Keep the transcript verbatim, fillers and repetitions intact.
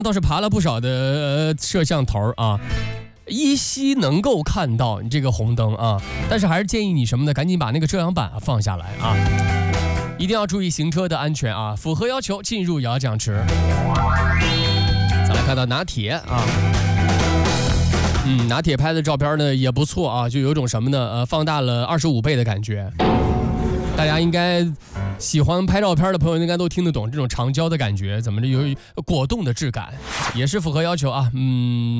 倒是爬了不少的、呃、摄像头啊，依稀能够看到你这个红灯啊，但是还是建议你什么呢？赶紧把那个遮阳板、啊、放下来啊，一定要注意行车的安全啊，符合要求进入摇奖池。再来看到拿铁啊。嗯，拿铁拍的照片呢也不错啊，就有种什么呢？呃，放大了二十五倍的感觉。大家应该喜欢拍照片的朋友应该都听得懂这种长焦的感觉，怎么着有果冻的质感，也是符合要求啊。嗯。